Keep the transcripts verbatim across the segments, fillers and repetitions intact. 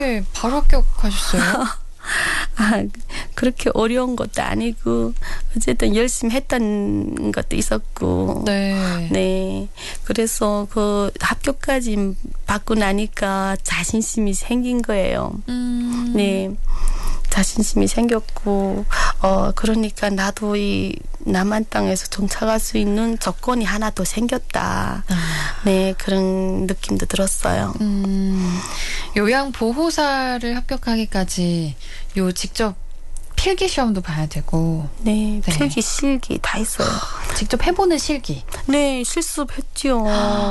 네, 바로 합격하셨어요? 아, 그렇게 어려운 것도 아니고 어쨌든 열심히 했던 것도 있었고 네. 네. 그래서 그 합격까지 받고 나니까 자신심이 생긴 거예요. 음. 네. 자신심이 생겼고 어 그러니까 나도 이 남한 땅에서 정착할 수 있는 조건이 하나 더 생겼다. 아. 네, 그런 느낌도 들었어요. 음. 요양보호사를 합격하기까지 요 직접 필기 시험도 봐야 되고. 네, 네. 필기, 실기 다 했어요. 직접 해보는 실기. 네, 실습했죠.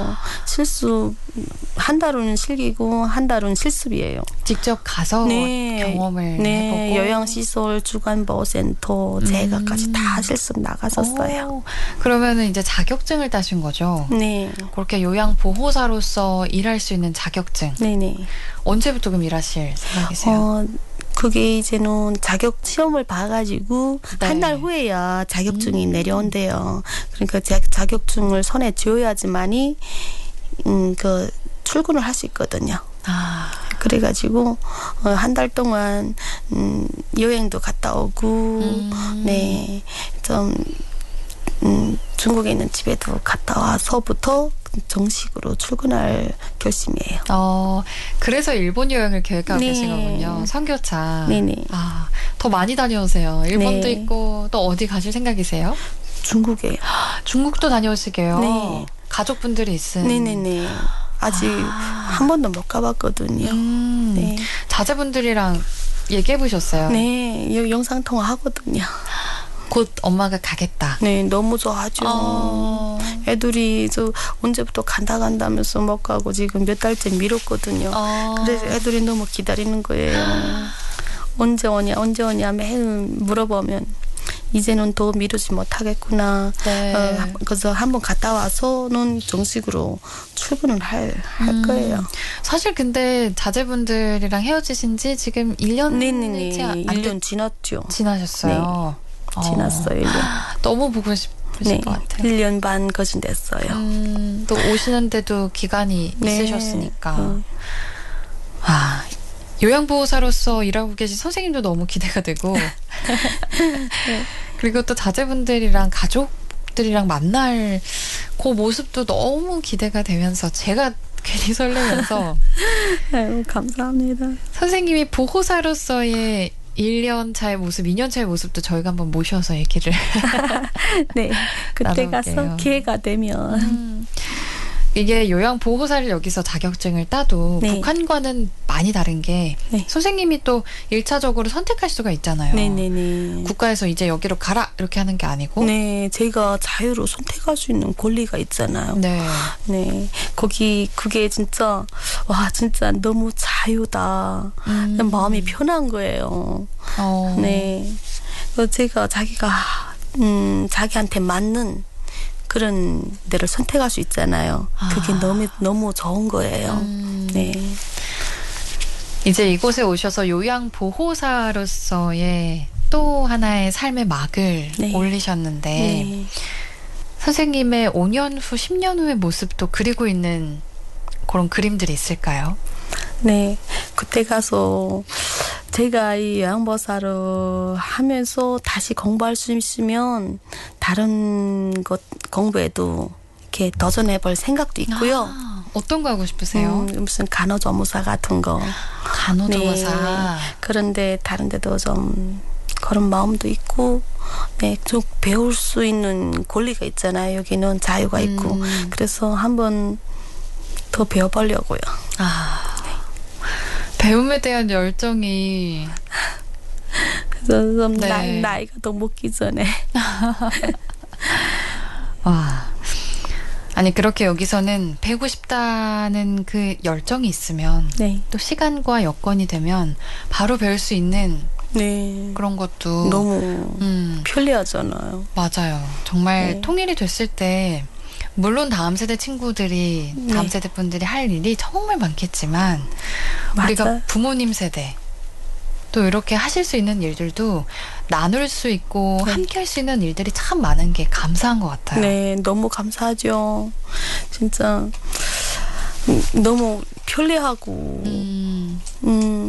실습 한 달은 실기고 한 달은 실습이에요. 직접 가서 네, 경험을 네, 해보고. 요양시설, 주간보호센터, 제가까지 다 실습 나갔었어요. 오, 그러면은 이제 자격증을 따신 거죠? 네, 그렇게 요양보호사로서 일할 수 있는 자격증. 네네. 언제부터 그럼 일하실 생각이세요? 어, 그게 이제는 자격 시험을 봐가지고 네. 한 달 후에야 자격증이 음. 내려온대요. 그러니까 자, 자격증을 손에 쥐어야지만이 음, 그 출근을 할 수 있거든요. 아, 그래가지고 어, 한 달 동안 음, 여행도 갔다 오고 음. 네, 좀 음, 중국에 있는 집에도 갔다 와서부터 정식으로 출근할 결심이에요. 어, 그래서 일본 여행을 계획하고 네. 계신 거군요. 선교차. 네네. 아, 더 많이 다녀오세요. 일본도 네. 있고 또 어디 가실 생각이세요? 중국에. 중국도 다녀오시게요. 네. 가족분들이 있은. 네네네. 아직 아. 한 번도 못 가봤거든요. 음, 네. 자제분들이랑 얘기해 보셨어요? 네, 여- 영상 통화 하거든요. 곧 엄마가 가겠다. 네, 너무 좋아하죠. 어. 애들이 저 언제부터 간다 간다면서 못 가고 지금 몇 달째 미뤘거든요. 어. 그래서 애들이 너무 기다리는 거예요. 언제 오냐, 언제 오냐 매일 물어보면 이제는 더 미루지 못하겠구나. 네. 어, 그래서 한번 갔다 와서는 정식으로 출근을 할, 할 음. 거예요. 사실 근데 자제분들이랑 헤어지신 지 지금 일 년이 네네네. 채 안 일 년 지났죠. 지나셨어요. 어. 지났어요, 일 년. 너무 보고 싶으실 네, 것 같아요. 일 년 반 거진됐어요. 음, 또 오시는데도 기간이 네. 있으셨으니까. 음. 아, 요양보호사로서 일하고 계신 선생님도 너무 기대가 되고. 그리고 또 자제분들이랑 가족들이랑 만날 그 모습도 너무 기대가 되면서 제가 괜히 설레면서 아유, 감사합니다. 선생님이 보호사로서의 일 년 차의 모습, 이 년 차의 모습도 저희가 한번 모셔서 얘기를 네, 그때 나눠볼게요. 가서 기회가 되면. 음, 이게 요양보호사를 여기서 자격증을 따도 네. 북한과는 많이 다른 게 네. 선생님이 또 일차적으로 선택할 수가 있잖아요. 네네네. 국가에서 이제 여기로 가라 이렇게 하는 게 아니고 네, 제가 자유로 선택할 수 있는 권리가 있잖아요. 네. 네, 거기 그게 진짜 와 진짜 너무 자유다. 음. 마음이 편한 거예요. 어. 네, 그래서 제가 자기가 음 자기한테 맞는 그런 데를 선택할 수 있잖아요. 그게 아. 너무 너무 좋은 거예요. 음. 네, 이제 이곳에 오셔서 요양보호사로서의 또 하나의 삶의 막을 네. 올리셨는데 네. 선생님의 오 년 후, 십 년 후의 모습도 그리고 있는 그런 그림들이 있을까요? 네, 그때 가서 제가 이 요양보호사를 하면서 다시 공부할 수 있으면 다른 것 공부에도 이렇게 도전해볼 생각도 있고요. 아, 어떤 거 하고 싶으세요? 음, 무슨 간호조무사 같은 거. 간호조무사. 네, 그런데 다른 데도 좀 그런 마음도 있고, 네, 좀 배울 수 있는 권리가 있잖아요. 여기는 자유가 있고. 음. 그래서 한번 더 배워보려고요. 아, 배움에 대한 열정이 그래서 좀 네. 나이, 나이가 더 먹기 전에. 와. 아니 그렇게 여기서는 배우고 싶다는 그 열정이 있으면 네, 또 시간과 여건이 되면 바로 배울 수 있는 네. 그런 것도 너무 음, 편리하잖아요. 맞아요. 정말 네. 통일이 됐을 때 물론 다음 세대 친구들이 다음 네. 세대 분들이 할 일이 정말 많겠지만 우리가 맞아요. 부모님 세대 또 이렇게 하실 수 있는 일들도 나눌 수 있고 네. 함께 할 수 있는 일들이 참 많은 게 감사한 것 같아요. 네, 너무 감사하죠. 진짜 음, 너무 편리하고 음. 음